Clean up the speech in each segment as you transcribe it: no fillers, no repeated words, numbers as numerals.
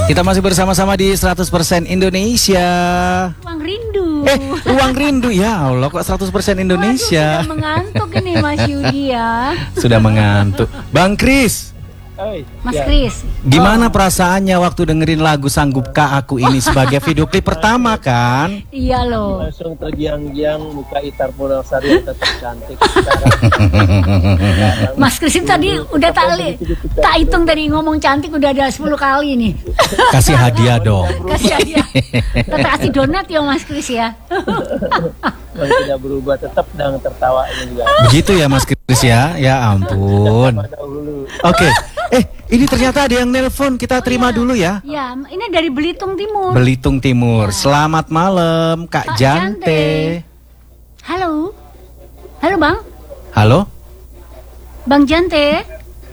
Kita masih bersama-sama di 100% Indonesia. Ruang Rindu. Ruang Rindu, ya Allah, kok 100% Indonesia. Waduh, sudah mengantuk ini Mas Yudi ya. Sudah mengantuk. Bang Kris, Mas Kris, gimana perasaannya waktu dengerin lagu Sanggupkah Aku ini sebagai video klip pertama kan? Iya loh. Langsung tergiang-giang muka Itar Punawsari yang tetap cantik. Mas Kris tadi udah tak hitung tadi ngomong cantik udah ada 10 kali nih. Kasih hadiah dong. Kasih hadiah. Tetap kasih donat ya Mas Kris ya. Yang tidak berubah tetap dengan tertawa ini juga. Begitu ya Mas Kris ya? Ya ampun. Oke. Ini ternyata ada yang nelpon. Kita terima dulu ya. Ya, ini dari Belitung Timur. Belitung Timur. Selamat malam Kak Jante. Halo. Halo Bang. Halo. Bang Jante.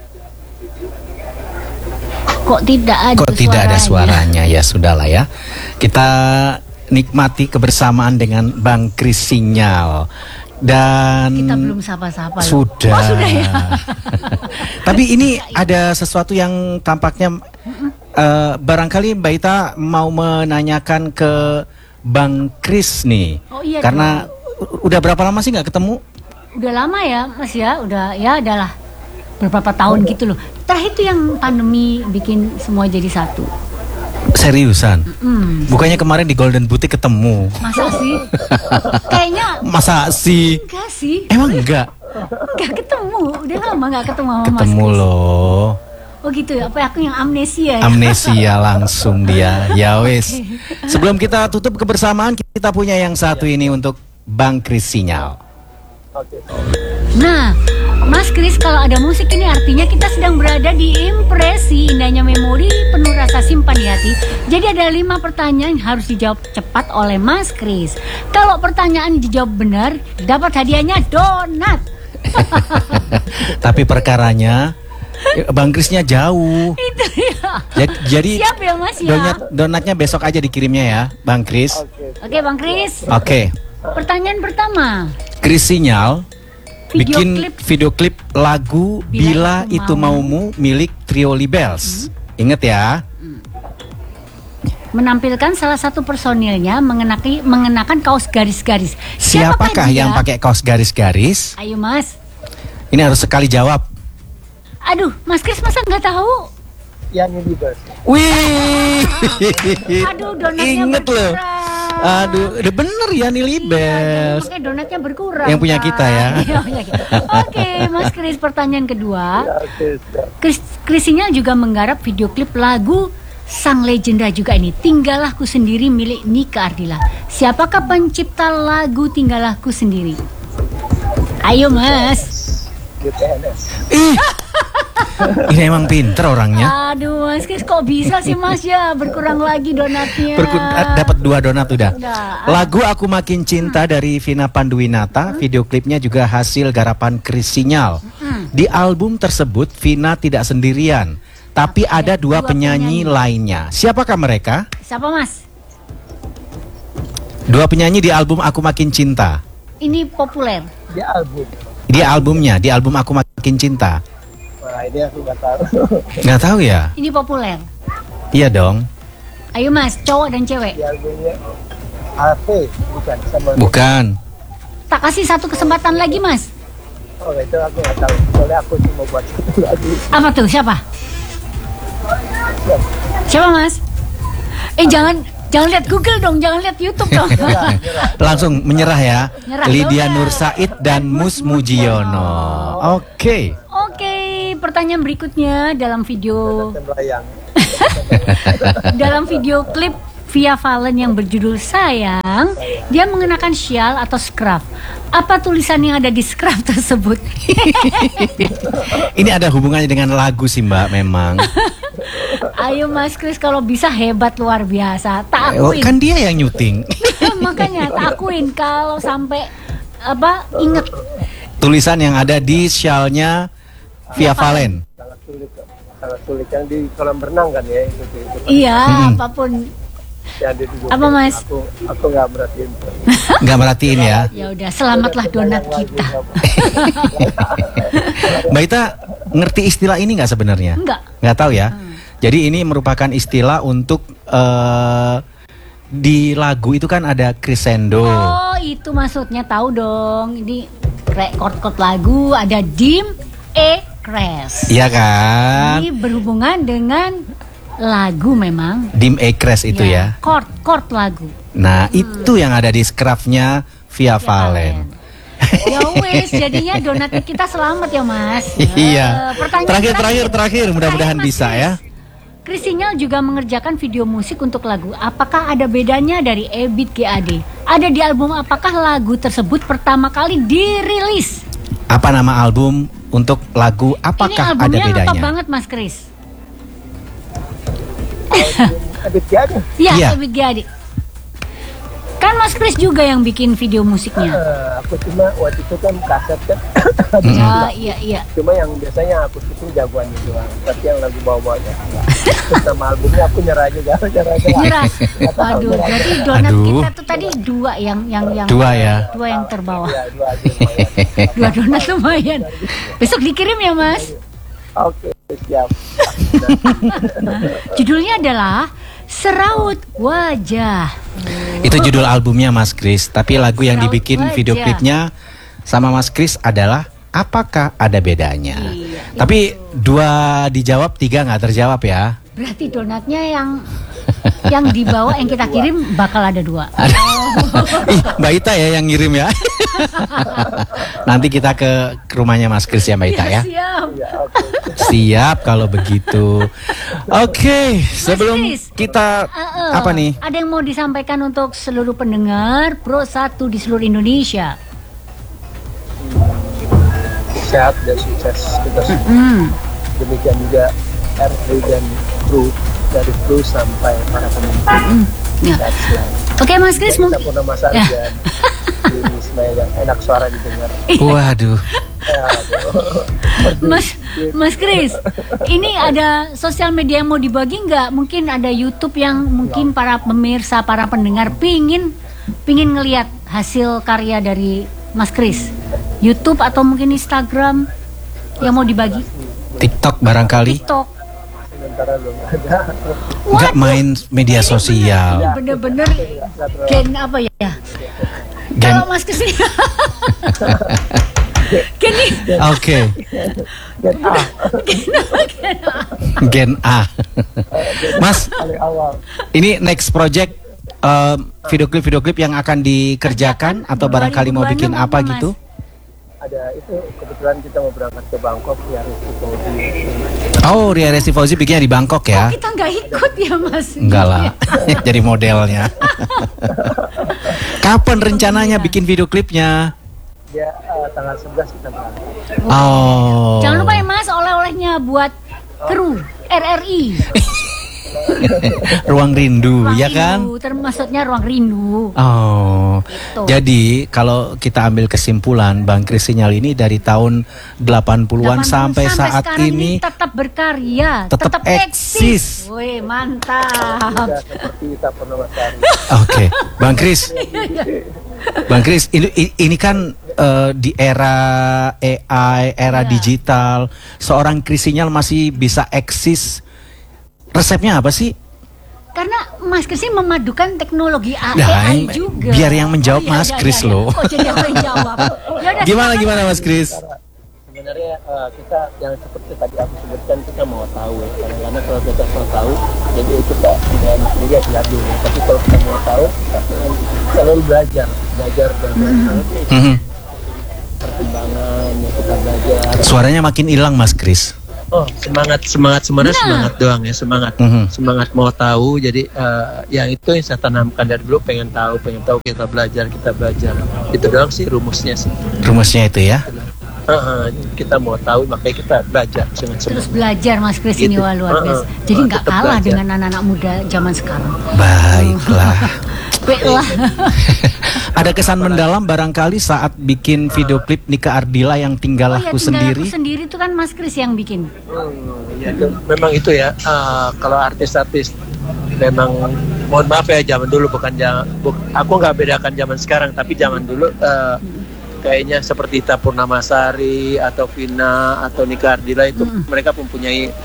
Kok tidak ada suaranya? Ya sudahlah ya. Kita nikmati kebersamaan dengan Bang Kris Sinyal. Dan kita belum sapa-sapa loh. Sudah. Oh, sudah ya. Tapi ini ada sesuatu yang tampaknya barangkali Mbak Ita mau menanyakan ke Bang Kris nih. Oh iya. Karena udah berapa lama sih nggak ketemu? Udah lama ya Mas ya. Udah ya adalah beberapa tahun gitu loh. Terakhir itu yang pandemi bikin semua jadi satu. Seriusan? Bukannya kemarin di Golden Boutique ketemu? Masa sih? Kayaknya. Masa sih? Enggak sih. Emang enggak? Enggak ketemu. Udah lama enggak ketemu sama ketemu Mas loh. Oh gitu ya? Apa aku yang amnesia ya? Amnesia langsung dia. Ya wes. Sebelum kita tutup kebersamaan, kita punya yang satu ini untuk Bang Kris Sinyal. Nah, Mas Kris, kalau ada musik ini artinya kita sedang berada di impresi indahnya memori penuh rasa simpan di hati. Jadi ada 5 pertanyaan yang harus dijawab cepat oleh Mas Kris. Kalau pertanyaan dijawab benar, dapat hadiahnya donat. Tapi perkaranya Bang Krisnya jauh. Itu ya. Jadi siap ya Mas ya. Donatnya besok aja dikirimnya ya, Bang Kris. Oke, Bang Kris. Oke. Pertanyaan pertama. Kris Sinyal bikin video klip lagu Bila Itu Maumu milik Trio Libels. Ingat ya. Menampilkan salah satu personilnya mengenakan kaos garis-garis. Siapakah yang pakai kaos garis-garis? Ayo Mas. Ini harus sekali jawab. Aduh, Mas Kris masa nggak tahu? Yang Libels. Wih. Aduh, donatnya inget loh. Aduh, udah bener ya nih Libels. Iya, donatnya berkurang. Yang punya kita ya. Oke, Mas Kris, pertanyaan kedua. Kris Sinyal juga menggarap video klip lagu sang legenda juga ini, Tinggalahku Sendiri milik Nika Ardila. Siapakah pencipta lagu Tinggalahku Sendiri? Ayo Mas. Ini emang pinter orangnya. Aduh Mas Kris, kok bisa sih Mas ya? Berkurang lagi donatnya. Dapat 2 donat udah. Lagu Aku Makin Cinta dari Vina Panduwinata, video klipnya juga hasil garapan Kris Sinyal. Di album tersebut Vina tidak sendirian, tapi ada 2 penyanyi lainnya. Siapakah mereka? Siapa Mas? 2 penyanyi di album Aku Makin Cinta. Ini populer. Di album Aku Makin Cinta. Wah, ini aku nggak tahu. Nggak tahu ya? Ini populer. Iya dong. Ayo Mas, cowok dan cewek. Di albumnya AP, bukan sama. Bukan. Tak kasih 1 kesempatan lagi Mas. Oh, itu aku nggak tahu. Soalnya aku cuma buat 1 lagu. Apa tuh? Siapa? Siapa Mas? Jangan lihat Google dong, jangan lihat YouTube dong. Langsung menyerah ya. Nyerah. Lydia Nur Said dan Mus Mujiono. Oke. Oke, pertanyaan berikutnya dalam video klip Via Valen yang berjudul Sayang, dia mengenakan syal atau scarf. Apa tulisan yang ada di scarf tersebut? Ini ada hubungannya dengan lagu sih Mbak memang. Ayo Mas Kris, kalau bisa hebat luar biasa. Tak akuin. Kan dia yang nyuting. Makanya tak akuin kalau sampai inget tulisan yang ada di syalnya Via Valen. Sangat sulit yang di kolam renang kan ya itu. Iya, apapun. Apa Mas? Aku nggak merhatiin. Nggak merhatiin ya. Ya udah, selamatlah donat kita. Mbak Ita ngerti istilah ini nggak sebenarnya? Nggak. Nggak tahu ya. Jadi ini merupakan istilah untuk di lagu itu kan ada crescendo. Oh, itu maksudnya, tahu dong. Ini chord lagu ada dim, E, crash. Iya kan? Ini berhubungan dengan lagu memang. Dim E crash itu ya. Chord lagu. Nah, itu yang ada di scruffnya Via Valen. Ya wes, jadinya donatnya kita selamat ya Mas. Iya. Pertanyaan Terakhir, mudah-mudahan Mas bisa Chris. ya. Chris Sinyal juga mengerjakan video musik untuk lagu. Apakah ada bedanya dari Ebit GAD? Ada di album apakah lagu tersebut pertama kali dirilis? Apa nama album untuk lagu? Apakah Ini ada albumnya lengkap bedanya? banget Mas Chris. Ebit GAD. Iya, Iya. Ebit GAD. Kan Mas Chris juga yang bikin video musiknya. Aku cuma waktu itu kan kaset kan. Oh, iya. Cuma yang biasanya aku itu jagoannya doang. Tapi yang lagu bawah-bawahnya enggak. Terus nama albumnya aku nyerah juga. Nyerah. Aduh, berarti donat Aduh. kita tuh tadi dua yang Dua ya. Dua yang terbawah. Ya, dua aja lumayan. Dua donat lumayan. Besok dikirim ya Mas. Oke, siap. Judulnya adalah Seraut Wajah. Itu judul albumnya Mas Chris. Tapi lagu yang Seraut dibikin Wajah. video klipnya sama Mas Chris adalah Apakah Ada Bedanya. Iya, Tapi 2 dijawab, 3 nggak terjawab ya. Berarti donatnya yang dibawa yang kita kirim bakal ada 2. Ih, Mbak Ita ya yang ngirim ya. Nanti kita ke rumahnya Mas Chris ya Mbak Ita ya. Siap. Ya, oke. Siap kalau begitu. Oke, sebelum Chris, kita apa nih? Ada yang mau disampaikan untuk seluruh pendengar Pro 1 di seluruh Indonesia? Sehat dan sukses kita semua. Demikian juga RT dan kru, dari kru sampai para pemimpin. Ya. Sehat selalu. Oke Mas Chris, Kita mungkin pun Mas Ari dan Yuni Ismail yang enak suara didengar. Waduh. Ya, aduh. Mas Chris, ini ada sosial media yang mau dibagi nggak? Mungkin ada YouTube yang mungkin para pemirsa, para pendengar pingin ngelihat hasil karya dari Mas Chris. YouTube atau mungkin Instagram yang mau dibagi? TikTok barangkali. TikTok. Sementara belum ada. Nggak main media sosial. Bener-bener gen apa ya? Gen. Kalau Mas Chris ini gen ini Oke. Dan Gen A. Mas, paling awal ini next project video klip yang akan dikerjakan atau barangkali mau bikin 2026 apa Mas? gitu? ada itu kebetulan kita mau berangkat ke Bangkok ya Rizky. Oh, Ria Resti Fauzi bikinnya di Bangkok ya? Kita nggak ikut ya Mas? Enggak lah, jadi modelnya. Kapan rencananya bikin video klipnya? Dia tanggal 11 kita berangkat. Oh. Jangan lupa ya Mas, oleh-olehnya buat kru RRI. Ruang Rindu, Ruang ya kan? Rindu, termasuknya Ruang Rindu. Oh, Gitu. jadi kalau kita ambil kesimpulan, Bang Chris Sinyal ini dari tahun 80-an sampai saat sekarang ini tetap berkarya, tetap eksis. Wih, mantap. Ya, seperti kita pernah Mas Ari. Oke, Bang Chris. Bang Chris, ini kan di era AI, era Iya. digital, seorang Chris Sinyal masih bisa eksis. Resepnya apa sih? Karena Mas Chris ini memadukan teknologi Nah, AI juga. biar yang menjawab Mas Chris loh. Kok jadi aku yang jawab? Yaudah, Gimana silakan. Mas Chris? Sebenarnya kita yang seperti tadi aku sebutkan kita mau tahu ya. Karena kalau kita mau tahu, jadi kita tidak sendiri lihat dulu. Tapi kalau kita mau tahu, kita selalu belajar dan Mhm. perkembangan ya, kita belajar. Suaranya makin hilang Mas Chris. Oh, semangat sebenarnya Nah. semangat doang ya, semangat. Mhm. Semangat mau tahu. Jadi yang itu yang saya tanamkan dari dulu, pengen tahu kita belajar. Itu doang sih rumusnya sih. Rumusnya itu ya. Kita mau tahu makanya kita belajar dengan Terus semangat. belajar Mas Chris ini Gitu. wah luar biasa. Jadi nggak Tetap kalah belajar. dengan anak-anak muda zaman sekarang. Baiklah. Baiklah. Ada kesan mendalam barangkali saat bikin video klip Nika Ardila yang Tinggal Oh ya, Aku tinggal Sendiri. aku sendiri itu kan Mas Chris yang bikin. Ya, memang itu ya. Kalau artis-artis memang mohon maaf ya zaman dulu aku nggak bedakan zaman sekarang, tapi zaman dulu kayaknya seperti Ita Purnamasari atau Vina atau Nika Ardila itu mereka mempunyai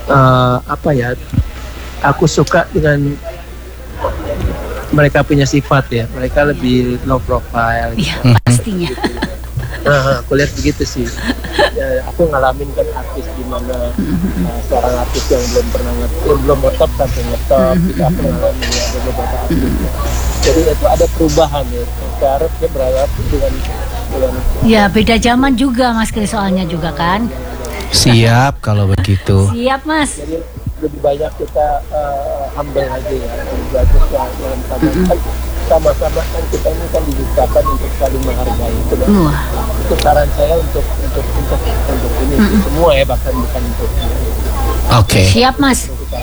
apa ya? Aku suka dengan mereka punya sifat ya. Mereka lebih low profile. Iya, Gitu. pastinya. Aku lihat begitu sih. Ya, aku ngalamin kan artis di mana seorang artis yang belum pernah belum ngetop sampai ngetop. Gitu. Aku ngalamin ya, ada beberapa artis. Jadi itu ada perubahan ya. Saya harap dia berharap dengan Ya, beda zaman juga Mas Kris soalnya juga kan. Siap kalau begitu. Siap Mas. jadi lebih banyak kita humble aja ya. Lebih bagus ya dalam sama-sama kan kita ini kan diciptakan untuk saling menghargai itu. Wah. Itu saran saya untuk ini semua ya, bahkan bukan untuk Oke. Siap Mas.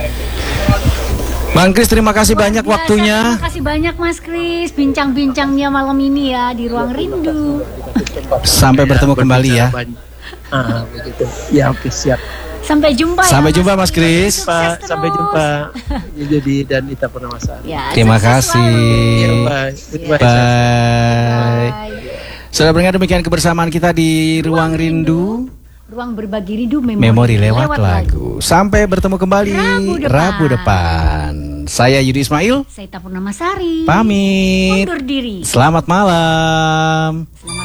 Bang Kris, terima kasih banyak Biasa, waktunya. Terima kasih banyak Mas Kris bincang-bincangnya malam ini ya di Ruang Rindu. Sampai bertemu kembali ya. Begitu. Ya, oke, siap. Sampai jumpa ya. Sampai jumpa Mas Kris. Sukses Sampai terus. jumpa. Jadi dan Ita Purnamasari. Ya, Terima sukses kasih. Ya, selalu. bye. Goodbye. Bye. Bye. Sudah mendengar demikian kebersamaan kita di Ruang Rindu. Ruang berbagi rindu Memori lewat lagu. Sampai bertemu kembali Rabu depan. depan. Saya Yudi Ismail. Saya Ita Purnamasari. Pamit. Undur diri. Selamat malam.